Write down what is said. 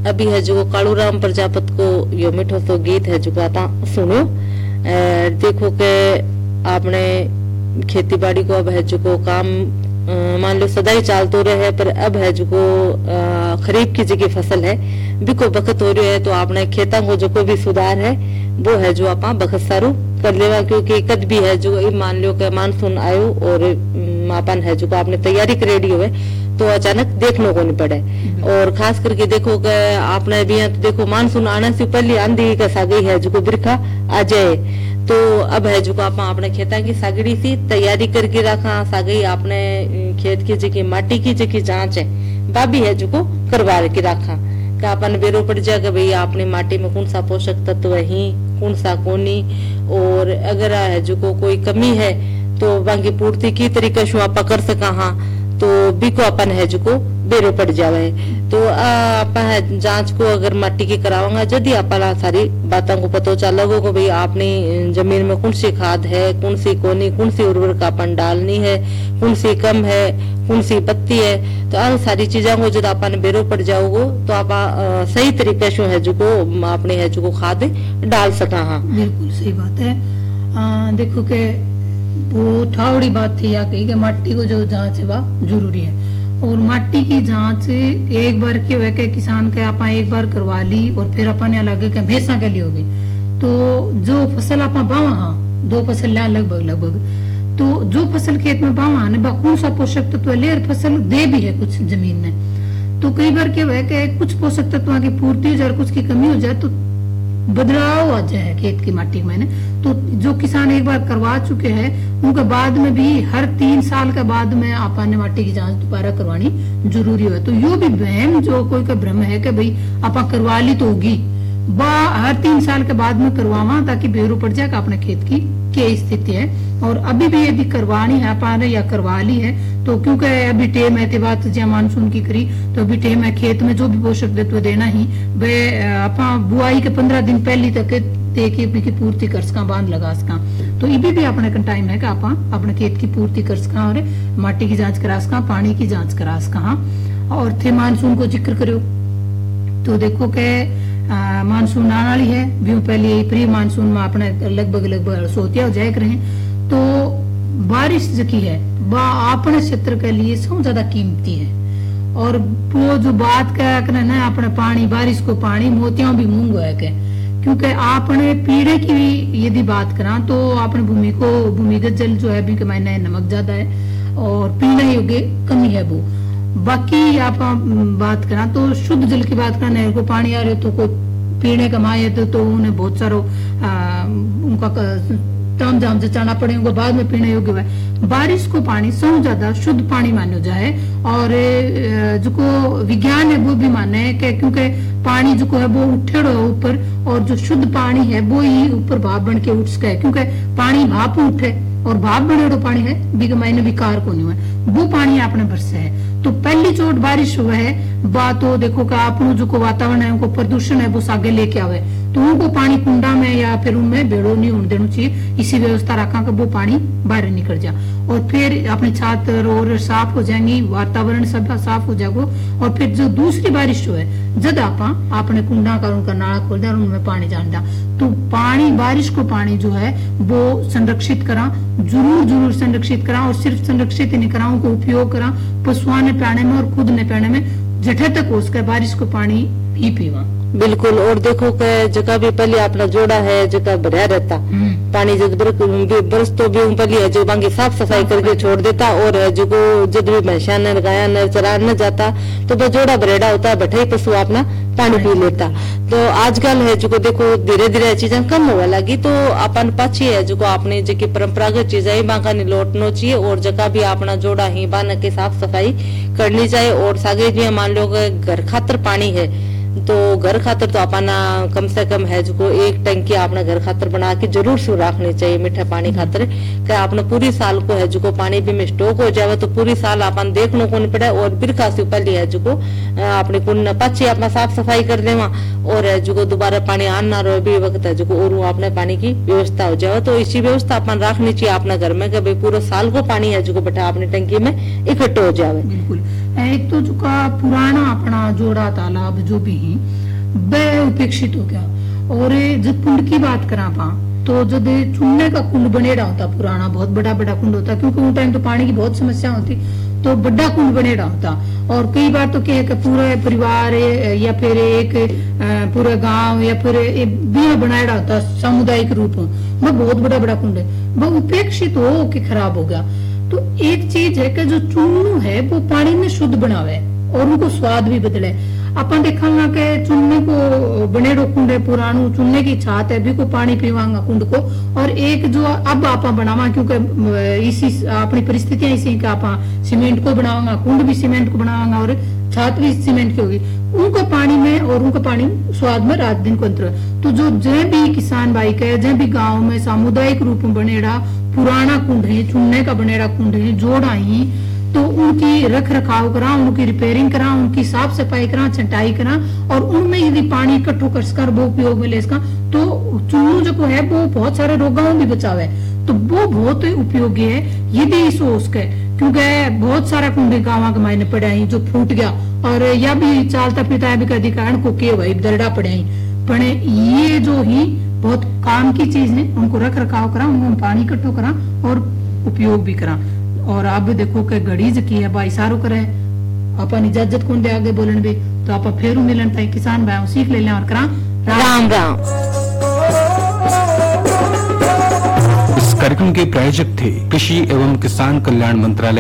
अभी है जो कालूराम प्रजापति को यो मीठो सो गीत है जो आता सुनो। देखो के आपने खेती बाड़ी को अब है जो काम मान लो सदा ही चालतो रहे, पर अब है जो खरीफ की जगह फसल है बिको बखत हो रही है, तो आपने खेता को जो कोई भी सुधार है वो है जो आप बखत सारू कर लेवा, क्योंकि कद भी है जो मान लो के मानसून आयो और मापन है जो आपने तैयारी करेडी हुए तो अचानक देखने को नहीं पड़े। और खास करके देखो कि आपने भी तो देखो मानसून आने से पहले आंधी का सागई है जो बिरखा आ जाए, तो अब है जो आप अपने खेता की सागड़ी सी तैयारी करके रखा। सागई आपने खेत की जगह माटी की जगह जांच है बाबी है जो करवा के रखा कि अपन बेरो पड़ जाएगा भाई अपनी माटी में कौन सा पोषक तत्व है कौन सा कोनी, और अगर है जो कोई कमी है तो बाकी पूर्ति की तरीके से आप कर सका हाँ, तो बिको अपन है जो बेरो पड़ जावे। तो आप जांच को अगर माटी की करावांगा यदि अपन सारी बातों को पता चला को भाई आपने जमीन में कौन सी खाद है कौन सी कोनी कौन सी उर्वरक अपन डालनी है कौन सी कम है कौन सी पत्ती है, तो आ सारी चीजों को जब अपन बेरो पड़ जाओगे तो आप सही तरीके से है जो आपने है जो खाद डाल सका। हाँ बिल्कुल सही बात है। देखो के वो ठावड़ी बात थी या कही कि माटी को जो जांच है वह जरूरी है, और माटी की जांच एक बार क्यों है कि किसान के आप एक बार करवा ली और फिर अपन लगे कि भैंसा के लिए होगी, तो जो फसल आप बावा हाँ 2 फसल लिया लगभग, तो जो फसल खेत में बावा ने कौन सा पोषक तत्व ले फसल दे भी है कुछ जमीन ने, तो कई बार क्या है कि कुछ पोषक तत्वों की पूर्ति हो जाए कुछ की कमी हो जाए तो बदलाव आ जाए खेत की माटी में। तो जो किसान एक बार करवा चुके हैं उनके बाद में भी हर 3 साल के बाद में आपने माटी की जांच दोबारा करवानी जरूरी है। तो यो भी वहम जो कोई का भ्रम है कि भाई आप करवा ली तो होगी, हर 3 साल के बाद में करवावा ताकि बेरो पड़ जाए अपने खेत की क्या स्थिति है। और अभी भी यदि करवानी है आपने या करवा ली है तो क्योंकि अभी टेम है बात जहाँ मानसून की करी तो अभी टेम है खेत में जो भी पोषक तत्व देना ही वे आप बुआई के 15 दिन पहले तक देखिए की पूर्ति कर सका बांध लगा सका, तो ये भी अपने टाइम है कि आप अपने खेत की पूर्ति कर सका और माटी की जांच करा सका पानी की जांच करा सका। और थे मानसून को जिक्र करो तो देखो के मानसून आने वाली है भी पहले प्री मानसून में अपने लगभग सोतिया हो जाए रहे, तो बारिश जकी है वह अपने क्षेत्र के लिए सबसे ज्यादा कीमती है। और वो जो बात कहना अपने पानी बारिश को पानी मोतियां भी मूंग है के, क्योंकि आपने पीड़े की भी यदि बात करा तो अपने भूमिगत जल जो है भी के मायने नमक ज्यादा है और पीने योग्य कमी है वो। बाकी आप बात करा तो शुद्ध जल की बात करा नहर को पानी आ रहे तो कोई पीने का माए तो उन्हें बहुत सारो उनका ताम झाम जचाना पड़े उनको बाद में पीने योग्य है। बारिश को पानी सबसे ज्यादा शुद्ध पानी मानो जाए, और जो विज्ञान है वो भी माने है कि क्योंकि पानी जो है वो उठेड़ो है ऊपर और जो शुद्ध पानी है वो ही ऊपर भाप बन के उठ सके, क्योंकि पानी भाप उठे और भाप बने पानी है बिग मायने विकार को नहीं है वो पानी आपने बरसे है। तो पहली चोट बारिश हुआ है बात तो देखो का अपनो जो वातावरण है उनको प्रदूषण है वो सागे लेके आवे, तो उनको पानी कुंडा में या फिर उनमें बेड़ो नहीं होने देना चाहिए, इसी व्यवस्था रखा कि वो पानी बाहर निकल जा और फिर अपने छात्र और साफ हो जाएंगी वातावरण सब साफ हो जाएगा। और फिर जो दूसरी बारिश जो है जब आप अपने कुंडा का उनका नाला खोल दिया उनमें पानी जान दिया, तो पानी बारिश को पानी जो है वो संरक्षित करा जरूर संरक्षित करा, और सिर्फ संरक्षित ही नहीं करा उनको उपयोग करा पशुओं ने पीने में और खुद ने पीने में जठे तक हो सके बारिश को पानी भी पीवा। बिल्कुल। और देखो के जगह भी पहले अपना जोड़ा है जगह भरा रहता पानी जब बरस तो भी पहले है जो बाकी साफ सफाई करके छोड़ देता, और जो जब भी भैंसा न गाया न चराने जाता तो वो जोड़ा भरेड़ा होता है बैठे पशु अपना पानी पी लेता। तो आजकल है जो देखो धीरे धीरे चीजें कम होने लगी, तो अपन पाछी है जो आपने जो परंपरागत चीजें बांका नहीं लौटना चाहिए और जगह भी अपना जोड़ा ही बांध के साफ सफाई करनी चाहिए। और सागे जी मान लो घर खातर पानी है तो घर खातर तो अपना कम से कम है जो एक टंकी अपना घर खातर बना के जरूर से रखनी चाहिए मीठा पानी खातर, कि अपना पूरी साल को है जो पानी भी में स्टॉक हो जाए तो पूरी साल अपन देखने को नहीं पड़े। और बिरखा से पहले है जो अपने कुन पाछे अपना साफ सफाई कर देवा और है जो दोबारा पानी आना रहे भी वक्त है जो और अपने पानी की व्यवस्था हो जाए, तो इसी व्यवस्था अपन रखनी चाहिए अपना घर में कि भाई पूरा साल को पानी है जो बैठा अपनी टंकी में इकट्ठा हो जाए। बिल्कुल एक तो जो का पुराना अपना जोड़ा तालाब जो भी है वह उपेक्षित हो गया। और जब कुंड की बात करा पा तो जब चुनने का कुंड बनेड़ा होता पुराना, बहुत बड़ा बड़ा कुंड होता, क्योंकि उन टाइम तो पानी की बहुत समस्या होती, तो बड़ा कुंड बनेड़ा होता। और कई बार तो क्या है कि पूरे परिवार या फिर एक पूरा गांव या फिर बिया बनाया होता सामुदायिक रूप में, वह बहुत बड़ा बड़ा कुंड है, वह उपेक्षित हो के खराब हो गया। तो एक चीज है कि जो चुन्नू है वो पानी में शुद्ध बनावे और उनको स्वाद भी बदले। अपन देखांगा के चुन्ने को बनेड़ो कुंड है पुरानो, चुन्ने की छात है भी को पानी पीवांगा कुंड को। और एक जो अब आप बनावा, क्योंकि इसी अपनी परिस्थितियां इसी का आप सीमेंट को बनावांगा, कुंड भी सीमेंट को बनावांगा और छात भी सीमेंट की होगी, उनको पानी में और उनको पानी स्वाद में रात दिन को अंतर। तो जो जय भी किसान भाई के जय भी गाँव में सामुदायिक रूप में बनेड़ा पुराना कुंड है, चुन्ने का बनेड़ा कुंड है, जोड़ा ही, तो उनकी रख रखाव करा, उनकी रिपेयरिंग करा, उनकी साफ सफाई करा, छंटाई करा, और उनमें यदि पानी इकट्ठो कर वो उपयोग में ले इसका, तो चुन्नू जो है वो बहुत सारे रोगों भी बचावे। तो वो बहुत उपयोगी है यदि इस उसके, क्योंकि बहुत सारा कुंडे गाँव के मायने पड़ा है जो फूट गया, और या भी चालता फिरता है भी कभी कारण को के भाई दरड़ा पड़े पड़े, ये जो ही बहुत काम की चीज है, उनको रख रखाव करा, उनको पानी इकट्ठो करा और उपयोग भी करा। और अब देखो के घड़ी की है भाई सारो करे अपन इजाजत कौन दे आगे बोलन भी, तो आप फिर मिलन ताई किसान भाई सीख ले और करा राम राम। इस कार्यक्रम के प्रायोजक थे कृषि एवं किसान कल्याण मंत्रालय।